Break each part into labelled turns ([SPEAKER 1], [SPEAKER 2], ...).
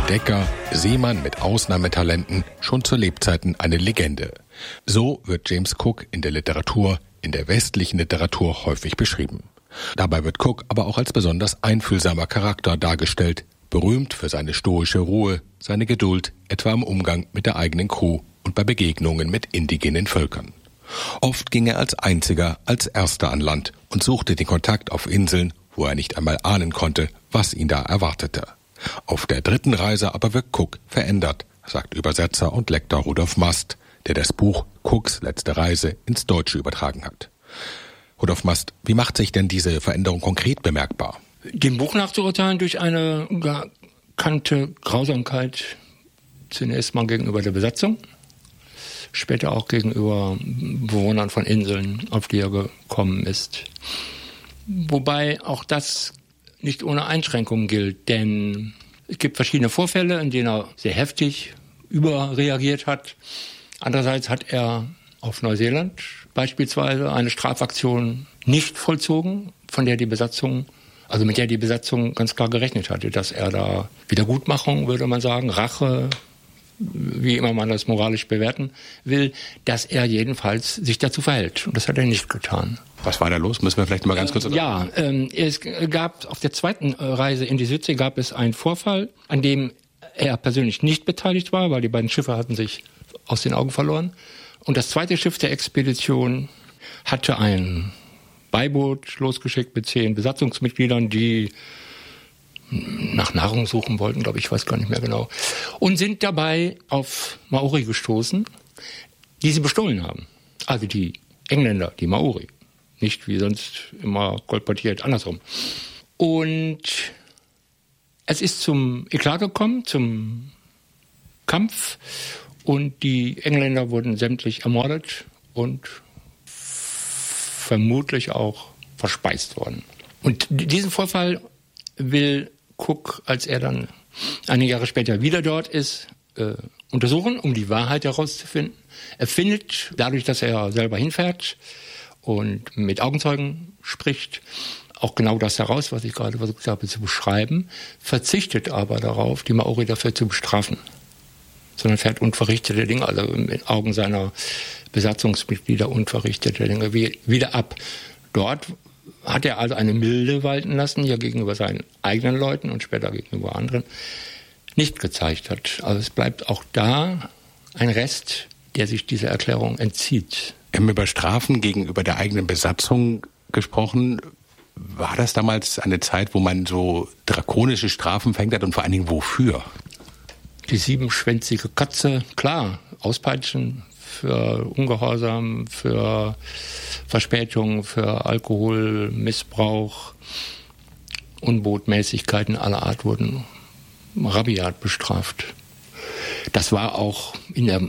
[SPEAKER 1] Entdecker, Seemann mit Ausnahmetalenten, schon zu Lebzeiten eine Legende. So wird James Cook in der Literatur, in der westlichen Literatur häufig beschrieben. Dabei wird Cook aber auch als besonders einfühlsamer Charakter dargestellt, berühmt für seine stoische Ruhe, seine Geduld, etwa im Umgang mit der eigenen Crew und bei Begegnungen mit indigenen Völkern. Oft ging er als Einziger, als Erster an Land und suchte den Kontakt auf Inseln, wo er nicht einmal ahnen konnte, was ihn da erwartete. Auf der 3. Reise aber wird Cook verändert, sagt Übersetzer und Lektor Rudolf Mast, der das Buch Cooks letzte Reise ins Deutsche übertragen hat. Rudolf Mast, wie macht sich denn diese Veränderung konkret bemerkbar?
[SPEAKER 2] Dem Buch nachzuurteilen durch eine gekannte Grausamkeit, zunächst mal gegenüber der Besatzung, später auch gegenüber Bewohnern von Inseln, auf die er gekommen ist. Wobei auch das nicht ohne Einschränkungen gilt, denn es gibt verschiedene Vorfälle, in denen er sehr heftig überreagiert hat. Andererseits hat er auf Neuseeland beispielsweise eine Strafaktion nicht vollzogen, mit der die Besatzung ganz klar gerechnet hatte, dass er da Wiedergutmachung, würde man sagen, Rache, wie immer man das moralisch bewerten will, dass er jedenfalls sich dazu verhält. Und das hat er nicht getan.
[SPEAKER 1] Was war da los? Müssen wir vielleicht mal ganz kurz...
[SPEAKER 2] Es gab auf der 2. Reise in die Südsee gab es einen Vorfall, an dem er persönlich nicht beteiligt war, weil die beiden Schiffe hatten sich aus den Augen verloren. Und das 2. Schiff der Expedition hatte ein Beiboot losgeschickt mit 10 Besatzungsmitgliedern, die nach Nahrung suchen wollten, glaube ich, weiß gar nicht mehr genau. Und sind dabei auf Maori gestoßen, die sie bestohlen haben. Also die Engländer, die Maori. Nicht wie sonst immer kolportiert, andersrum. Und es ist zum Eklat gekommen, zum Kampf. Und die Engländer wurden sämtlich ermordet und vermutlich auch verspeist worden. Und diesen Vorfall will Cook, als er dann einige Jahre später wieder dort ist, untersuchen, um die Wahrheit herauszufinden. Er findet, dadurch, dass er selber hinfährt und mit Augenzeugen spricht, auch genau das heraus, was ich gerade versucht habe zu beschreiben, verzichtet aber darauf, die Maori dafür zu bestrafen, sondern fährt unverrichtete Dinge, also in den Augen seiner Besatzungsmitglieder unverrichtete Dinge wieder ab. Dort hat er also eine Milde walten lassen, die er gegenüber seinen eigenen Leuten und später gegenüber anderen nicht gezeigt hat. Also es bleibt auch da ein Rest, der sich dieser Erklärung entzieht.
[SPEAKER 1] Wir haben über Strafen gegenüber der eigenen Besatzung gesprochen. War das damals eine Zeit, wo man so drakonische Strafen verhängt hat und vor allen Dingen wofür?
[SPEAKER 2] Die 7-schwänzige Katze, klar, auspeitschen für Ungehorsam, für Verspätung, für Alkoholmissbrauch, Unbotmäßigkeiten aller Art wurden rabiat bestraft. Das war auch in der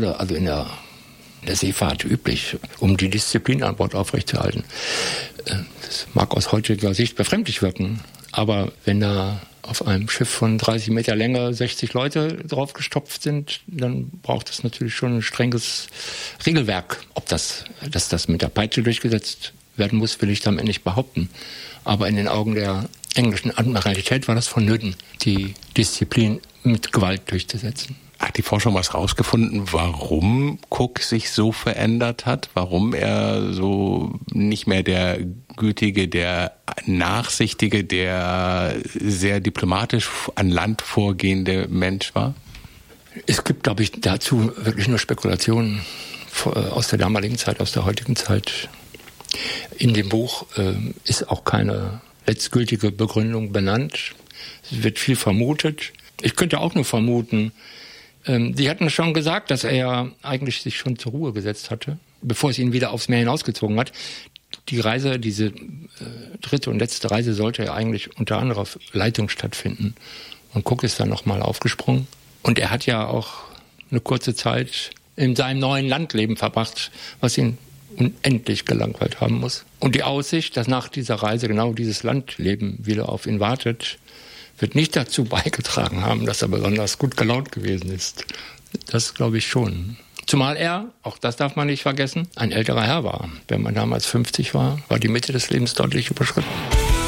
[SPEAKER 2] Seefahrt üblich, um die Disziplin an Bord aufrechtzuerhalten. Das mag aus heutiger Sicht befremdlich wirken, aber wenn da auf einem Schiff von 30 Meter Länge 60 Leute draufgestopft sind, dann braucht es natürlich schon ein strenges Regelwerk. Dass das mit der Peitsche durchgesetzt werden muss, will ich damit nicht behaupten. Aber in den Augen der englischen Admiralität war das vonnöten, die Disziplin mit Gewalt durchzusetzen.
[SPEAKER 1] Hat die Forschung was rausgefunden, warum Cook sich so verändert hat? Warum er so nicht mehr der gütige, der nachsichtige, der sehr diplomatisch an Land vorgehende Mensch war?
[SPEAKER 2] Es gibt, glaube ich, dazu wirklich nur Spekulationen aus der damaligen Zeit, aus der heutigen Zeit. In dem Buch ist auch keine letztgültige Begründung benannt. Es wird viel vermutet. Ich könnte auch nur vermuten, Sie hatten schon gesagt, dass er eigentlich sich schon zur Ruhe gesetzt hatte, bevor es ihn wieder aufs Meer hinausgezogen hat. Die Reise, diese 3. und letzte Reise, sollte ja eigentlich unter anderer Leitung stattfinden. Und Cook ist dann nochmal aufgesprungen. Und er hat ja auch eine kurze Zeit in seinem neuen Landleben verbracht, was ihn unendlich gelangweilt haben muss. Und die Aussicht, dass nach dieser Reise genau dieses Landleben wieder auf ihn wartet, wird nicht dazu beigetragen haben, dass er besonders gut gelaunt gewesen ist. Das glaube ich schon. Zumal er, auch das darf man nicht vergessen, ein älterer Herr war. Wenn man damals 50 war, war die Mitte des Lebens deutlich überschritten.